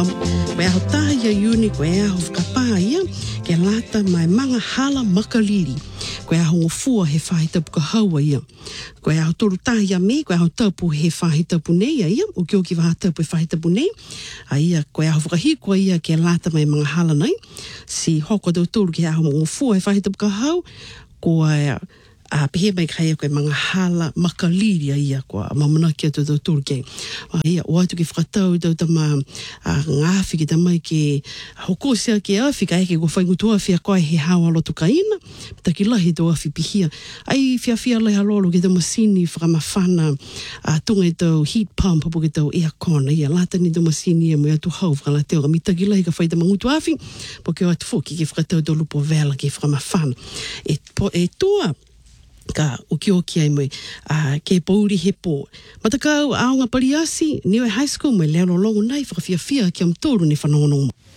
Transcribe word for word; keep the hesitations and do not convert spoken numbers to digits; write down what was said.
pump. Koe aho taha ia uni, koe aho whakapā ia, ke lata mai manga hala makaliri. Koe aho ngofua he whahitapu ka haua ia. Koe aho toru taha ia me, koe aho tapu he whahitapu nei ia, uki oki waha tapu he whahitapu nei. A ia, koe aho whakahikoa ia ke lata mai mga hala nei. Si hoko tau toru ke aho ngofua he whahitapu ka hau, koe a pehe mai kai koe mga hala makaliri ia koa mamana kia tau tau toru kei. Ia, o atu ke whakatau tau tama ngāwhi ki tamai ke hoko sea ke awhi ka eke ko whaingutua whia koe he hawa lotu ka ina, taki lahi tau awhi pihia. Ai whia whia lai halolo ke tau masini whakamawhana a tunga i tau heat pump hapu ke tau aircon ia, lata ni tau masini ia mo atu hau whakalateo ka mi taki lahi ka whaita mangutu awhi, po ke o atu whoki ke whakatau tau lupo vela ke whakamawhana. E, po, e tua, ka uki oki ai mai uh, ke pauri he pō. Matakau aonga pariasi, niwe high school mai leo longo nei whakawhia whia ki am tōru ni whanononga.